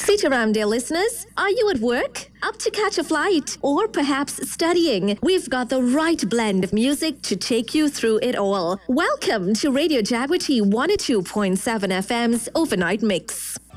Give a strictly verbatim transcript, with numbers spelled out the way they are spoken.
Sit around, dear listeners. Are you at work? Up to catch a flight? Or perhaps studying? We've got the right blend of music to take you through it all. Welcome to Radio Jaguar one oh two point seven F M's Overnight Mix.